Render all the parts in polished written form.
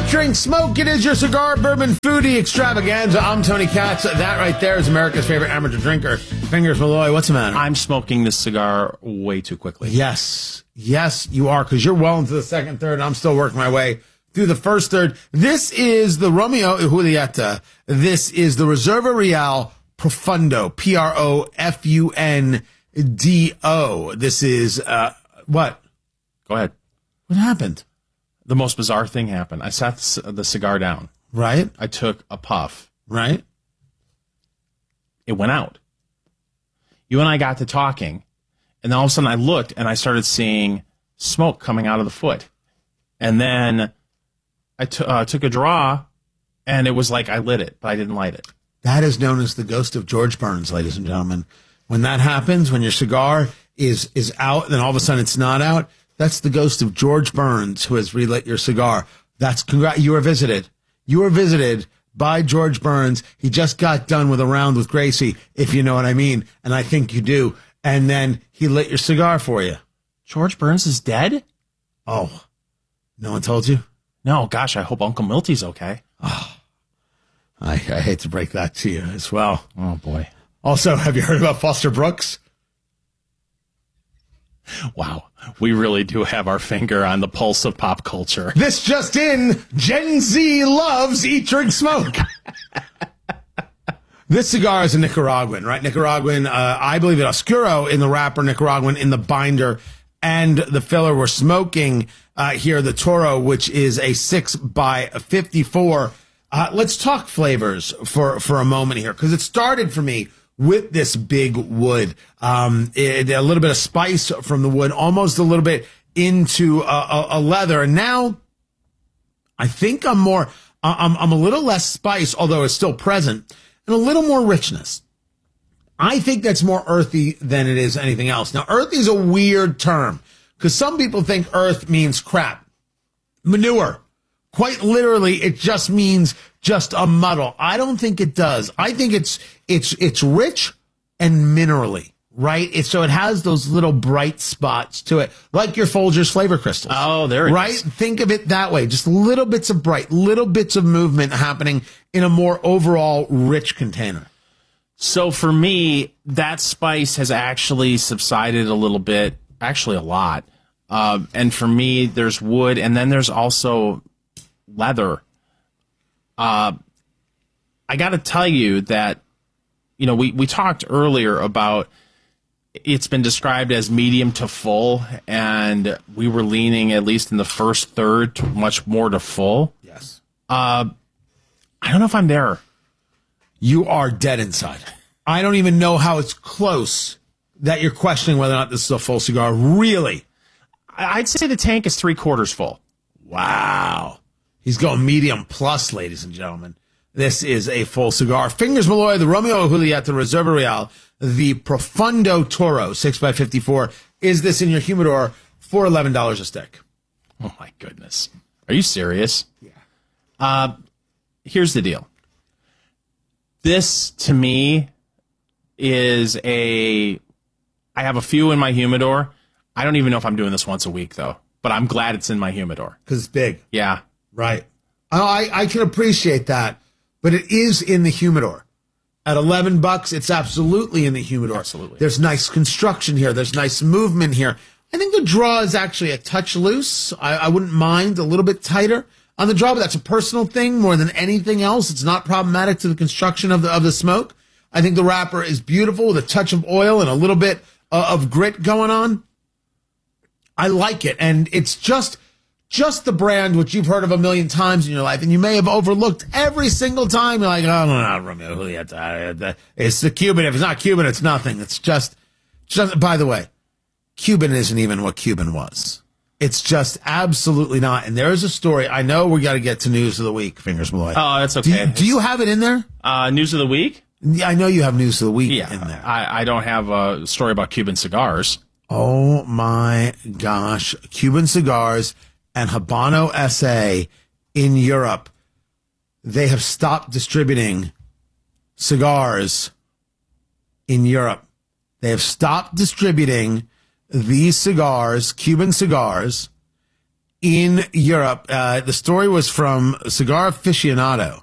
Drink Smoke. It is your cigar bourbon foodie extravaganza. I'm Tony Katz. That right there is America's favorite amateur drinker. Fingers Malloy, what's the matter? I'm smoking this cigar way too quickly. Yes, you are, because you're well into the second third, and I'm still working my way through the first third. This is the Romeo y Julieta. This is the Reserva Real Profundo, Profundo. This is, what? Go ahead. What happened? The most bizarre thing happened. I sat the cigar down. Right? I took a puff. Right? It went out. You and I got to talking, and then all of a sudden I looked, and I started seeing smoke coming out of the foot. And then I took a draw, and it was like I lit it, but I didn't light it. That is known as the ghost of George Burns, ladies and gentlemen. When that happens, when your cigar is out, and then all of a sudden it's not out, that's the ghost of George Burns who has relit your cigar. You were visited. You were visited by George Burns. He just got done with a round with Gracie, if you know what I mean, and I think you do. And then he lit your cigar for you. George Burns is dead? Oh, no one told you? No, gosh, I hope Uncle Milty's okay. Oh, I hate to break that to you as well. Oh, boy. Also, have you heard about Foster Brooks? Wow, we really do have our finger on the pulse of pop culture. This just in, Gen Z loves Eat, Drink, Smoke. This cigar is a Nicaraguan, right? Nicaraguan, I believe it Oscuro in the wrapper, Nicaraguan in the binder, and the filler. We're smoking here the Toro, which is a 6x54. Let's talk flavors for a moment here, because it started for me with this big wood, a little bit of spice from the wood, almost a little bit into a leather. And now I think I'm a little less spice, although it's still present, and a little more richness. I think that's more earthy than it is anything else. Now, earthy is a weird term, because some people think earth means crap, manure. Quite literally, it just means just a muddle. I don't think it does. I think it's rich and minerally, right? So it has those little bright spots to it, like your Folgers flavor crystals. Oh, there it is. Right? Think of it that way. Just little bits of bright, little bits of movement happening in a more overall rich container. So for me, that spice has actually subsided a little bit, actually a lot. And for me, there's wood, and then there's also leather. I got to tell you that, we talked earlier about it's been described as medium to full, and we were leaning, at least in the first third, to much more to full. Yes. I don't know if I'm there. You are dead inside. I don't even know how it's close that you're questioning whether or not this is a full cigar. Really? I'd say the tank is 3/4 full. Wow. He's going medium plus, ladies and gentlemen. This is a full cigar. Fingers Malloy, the Romeo y Julieta Reserva Real, the Profundo Toro 6x54. Is this in your humidor for $11 a stick? Oh, my goodness. Are you serious? Yeah. Here's the deal. This, to me, is I have a few in my humidor. I don't even know if I'm doing this once a week, though. But I'm glad it's in my humidor. Because it's big. Yeah. Right. I can appreciate that, but it is in the humidor. At $11, it's absolutely in the humidor. Absolutely. There's nice construction here. There's nice movement here. I think the draw is actually a touch loose. I wouldn't mind a little bit tighter on the draw, but that's a personal thing more than anything else. It's not problematic to the construction of the smoke. I think the wrapper is beautiful with a touch of oil and a little bit of grit going on. I like it, and it's just the brand which you've heard of a million times in your life, and you may have overlooked every single time. You're like, oh, no, Romeo Julieta. It's the Cuban. If it's not Cuban, it's nothing. It's just, by the way, Cuban isn't even what Cuban was. It's just absolutely not. And there is a story. I know we got to get to news of the week, Fingers Malloy. Oh, that's okay. Do you have it in there? News of the week? Yeah, I know you have news of the week in there. I don't have a story about Cuban cigars. Oh, my gosh. Cuban cigars and Habano SA in Europe, they have stopped distributing cigars in Europe. They have stopped distributing these cigars, Cuban cigars, in Europe. The story was from Cigar Aficionado,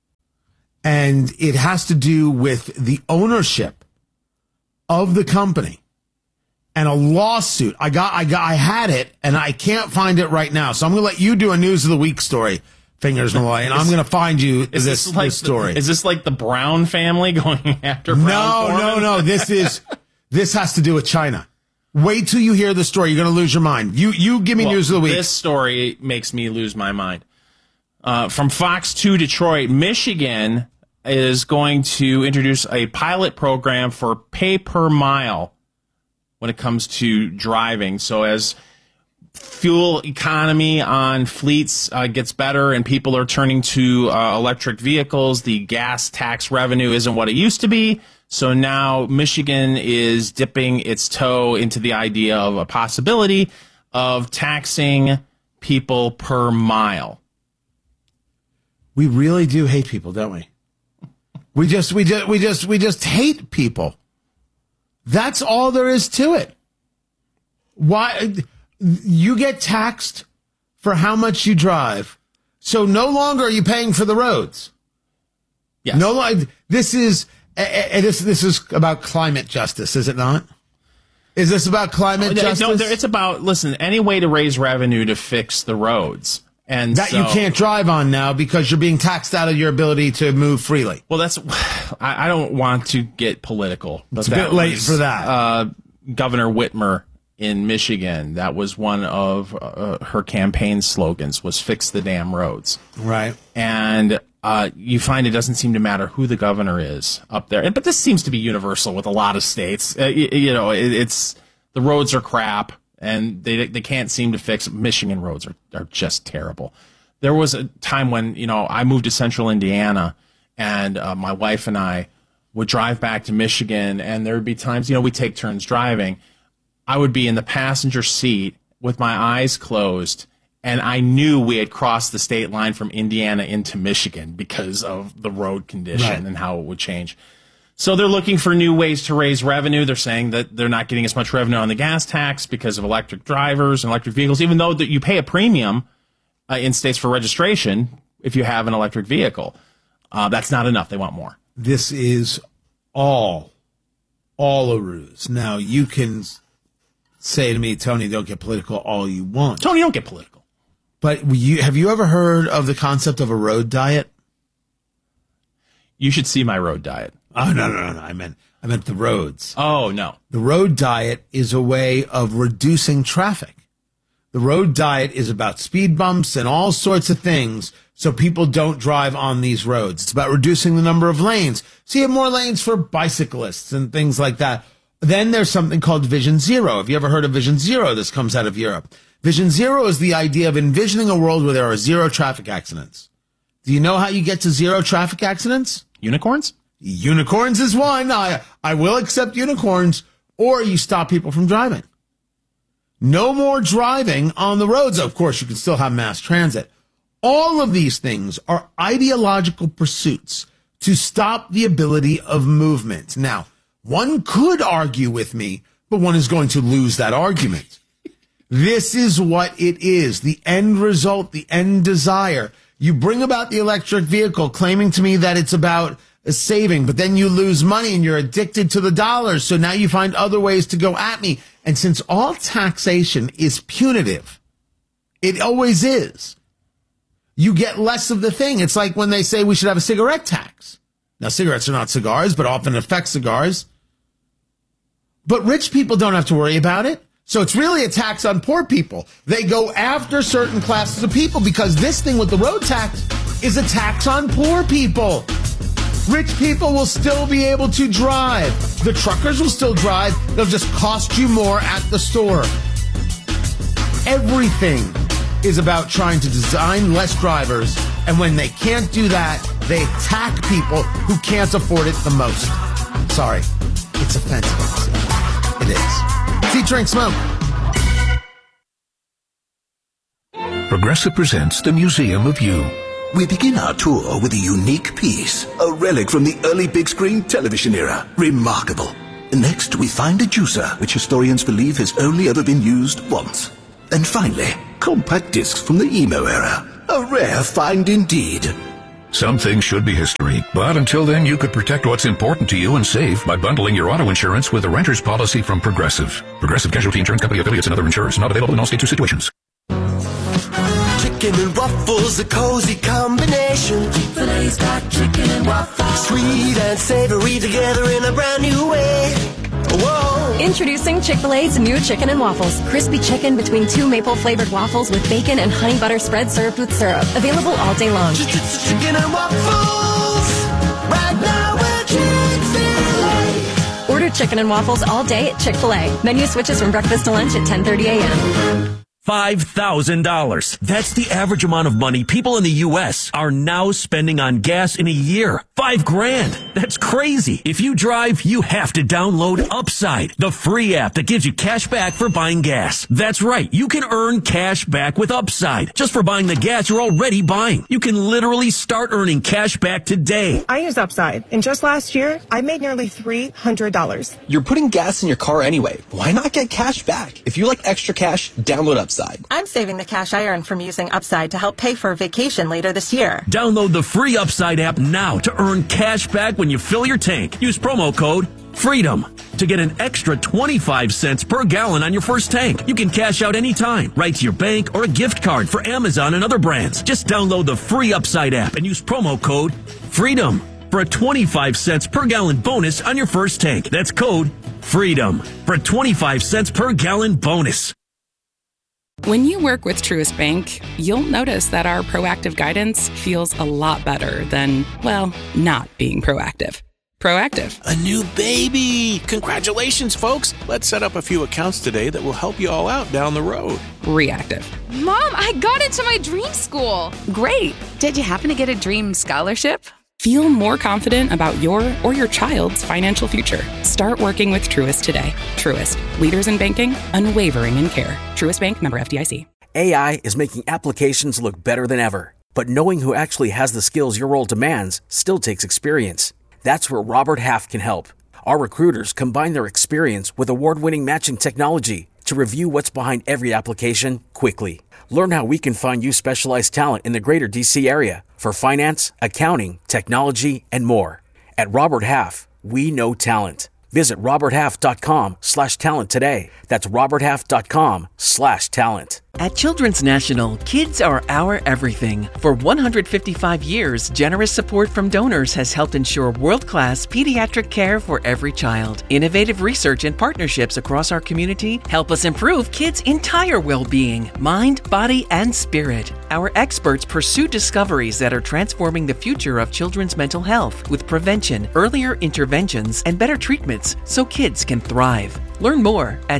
and it has to do with the ownership of the company and a lawsuit. I had it, and I can't find it right now. So I'm going to let you do a News of the Week story, Fingers Malloy, and I'm going to find you this story. Is this like the Brown family going after Brown? No. This has to do with China. Wait till you hear the story. You're going to lose your mind. You give me News of the Week. This story makes me lose my mind. From Fox 2 Detroit, Michigan is going to introduce a pilot program for pay per mile when it comes to driving. So as fuel economy on fleets gets better and people are turning to electric vehicles, the gas tax revenue isn't what it used to be. So now Michigan is dipping its toe into the idea of a possibility of taxing people per mile. We really do hate people, don't we? We just hate people. That's all there is to it. Why you get taxed for how much you drive. So no longer are you paying for the roads. Yes. This is about climate justice, is it not? Is this about climate justice? No, it's about, listen, any way to raise revenue to fix the roads. And that you can't drive on now because you're being taxed out of your ability to move freely. Well, I don't want to get political. But it's a bit late for that. Governor Whitmer in Michigan, that was one of her campaign slogans, was fix the damn roads. Right. And you find it doesn't seem to matter who the governor is up there. But this seems to be universal with a lot of states. It's the roads are crap. And they can't seem to fix. Michigan roads are just terrible. There was a time when, I moved to central Indiana, and my wife and I would drive back to Michigan, and there would be times, we take turns driving. I would be in the passenger seat with my eyes closed, and I knew we had crossed the state line from Indiana into Michigan because of the road condition and how it would change. So they're looking for new ways to raise revenue. They're saying that they're not getting as much revenue on the gas tax because of electric drivers and electric vehicles, even though that you pay a premium in states for registration if you have an electric vehicle. That's not enough. They want more. This is all a ruse. Now, you can say to me, Tony, don't get political all you want. Tony, don't get political. But have you ever heard of the concept of a road diet? You should see my road diet. Oh, no. I meant the roads. Oh, no. The road diet is a way of reducing traffic. The road diet is about speed bumps and all sorts of things so people don't drive on these roads. It's about reducing the number of lanes. So you have more lanes for bicyclists and things like that. Then there's something called Vision Zero. Have you ever heard of Vision Zero? This comes out of Europe. Vision Zero is the idea of envisioning a world where there are zero traffic accidents. Do you know how you get to zero traffic accidents? Unicorns? Unicorns is one. I will accept unicorns, or you stop people from driving. No more driving on the roads. Of course, you can still have mass transit. All of these things are ideological pursuits to stop the ability of movement. Now, one could argue with me, but one is going to lose that argument. This is what it is. The end result, the end desire. You bring about the electric vehicle claiming to me that it's about a saving, but then you lose money and you're addicted to the dollars. So now you find other ways to go at me. And since all taxation is punitive, it always is, you get less of the thing. It's like when they say we should have a cigarette tax. Now, cigarettes are not cigars, but often affect cigars. But rich people don't have to worry about it. So it's really a tax on poor people. They go after certain classes of people because this thing with the road tax is a tax on poor people. Rich people will still be able to drive. The truckers will still drive. They'll just cost you more at the store. Everything is about trying to design less drivers. And when they can't do that, they attack people who can't afford it the most. Sorry, it's offensive. It is. Eat, drink, smoke. Progressive presents the Museum of You. We begin our tour with a unique piece, a relic from the early big screen television era. Remarkable. Next, we find a juicer, which historians believe has only ever been used once. And finally, Compact discs from the emo era. A rare find indeed. Some things should be history, but until then you could protect what's important to you and save by bundling your auto insurance with a renter's policy from Progressive. Progressive Casualty Insurance Company affiliates and other insurers. Not available in all states or situations. Chicken and waffles, a cozy combination. Chick-fil-A's got chicken and waffles. Sweet and savory together in a brand new way. Whoa. Introducing Chick-fil-A's new chicken and waffles. Crispy chicken between 2 maple-flavored waffles with bacon and honey butter spread served with syrup. Available all day long. Chicken and waffles. Right now we're Chick-fil-A. Order chicken and waffles all day at Chick-fil-A. Menu switches from breakfast to lunch at 10:30 a.m. $5,000. That's the average amount of money people in the U.S. are now spending on gas in a year. $5,000. That's crazy. If you drive, you have to download Upside, the free app that gives you cash back for buying gas. That's right. You can earn cash back with Upside just for buying the gas you're already buying. You can literally start earning cash back today. I use Upside, and just last year, I made nearly $300. You're putting gas in your car anyway. Why not get cash back? If you like extra cash, download Upside. I'm saving the cash I earned from using Upside to help pay for a vacation later this year. Download the free Upside app now to earn cash back when you fill your tank. Use promo code FREEDOM to get an extra 25 cents per gallon on your first tank. You can cash out anytime, right to your bank or a gift card for Amazon and other brands. Just download the free Upside app and use promo code FREEDOM for a 25 cents per gallon bonus on your first tank. That's code FREEDOM for a 25 cents per gallon bonus. When you work with Truist Bank, you'll notice that our proactive guidance feels a lot better than, well, not being proactive. Proactive. A new baby! Congratulations, folks! Let's set up a few accounts today that will help you all out down the road. Reactive. Mom, I got into my dream school! Great! Did you happen to get a dream scholarship? Feel more confident about your or your child's financial future. Start working with Truist today. Truist, leaders in banking, unwavering in care. Truist Bank, member FDIC. AI is making applications look better than ever. But knowing who actually has the skills your role demands still takes experience. That's where Robert Half can help. Our recruiters combine their experience with award-winning matching technology to review what's behind every application quickly. Learn how we can find you specialized talent in the greater D.C. area for finance, accounting, technology, and more. At Robert Half, we know talent. Visit roberthalf.com/talent today. That's roberthalf.com/talent. At Children's National, kids are our everything. For 155 years, generous support from donors has helped ensure world-class pediatric care for every child. Innovative research and partnerships across our community help us improve kids' entire well-being, mind, body, and spirit. Our experts pursue discoveries that are transforming the future of children's mental health with prevention, earlier interventions, and better treatments so kids can thrive. Learn more at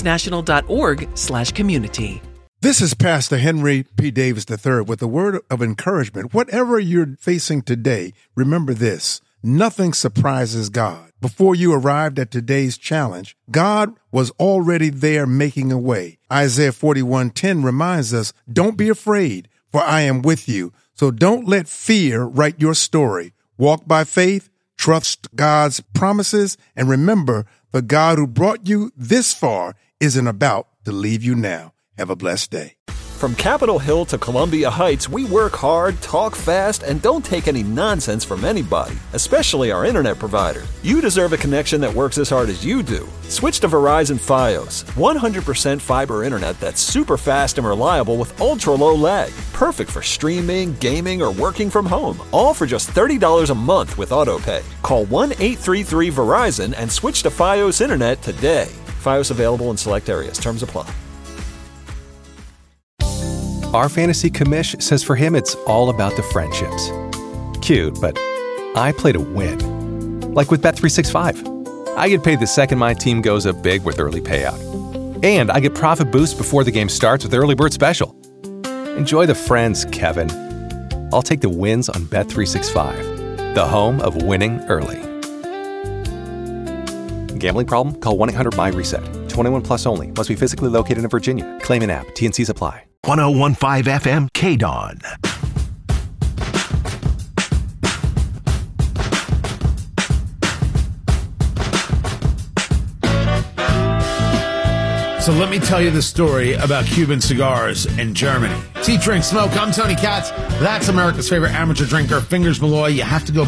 childrensnational.org/community. This is Pastor Henry P. Davis III with a word of encouragement. Whatever you're facing today, remember this: nothing surprises God. Before you arrived at today's challenge, God was already there making a way. Isaiah 41:10 reminds us, don't be afraid, for I am with you. So don't let fear write your story. Walk by faith, trust God's promises, and remember, the God who brought you this far isn't about to leave you now. Have a blessed day. From Capitol Hill to Columbia Heights, we work hard, talk fast, and don't take any nonsense from anybody, especially our internet provider. You deserve a connection that works as hard as you do. Switch to Verizon Fios, 100% fiber internet that's super fast and reliable with ultra-low lag. Perfect for streaming, gaming, or working from home. All for just $30 a month with AutoPay. Call 1-833-VERIZON and switch to Fios internet today. Fios available in select areas. Terms apply. Our fantasy commish says for him it's all about the friendships. Cute, but I play to win. Like with Bet365. I get paid the second my team goes up big with early payout. And I get profit boost before the game starts with Early Bird Special. Enjoy the friends, Kevin. I'll take the wins on Bet365, the home of winning early. Gambling problem? Call 1-800-MY-RESET. 21 plus only. Must be physically located in Virginia. Claim an app. T&Cs apply. 101.5 FM KDAWN. So let me tell you the story about Cuban cigars in Germany. Eat, drink, smoke. I'm Tony Katz. That's America's favorite amateur drinker, Fingers Malloy. You have to go